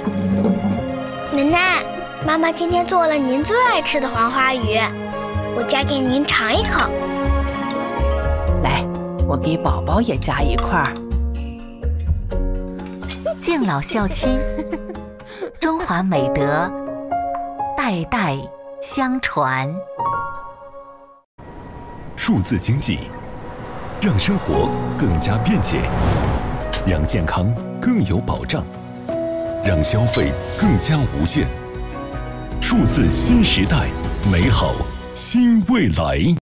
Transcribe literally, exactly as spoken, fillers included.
奶奶，妈妈今天做了您最爱吃的黄花鱼，我夹给您尝一口。 来，我给宝宝也夹一块。 敬老孝亲，中华美德代代相传。 数字经济让生活更加便捷，让健康更有保障，让消费更加无限。数字新时代，美好新未来。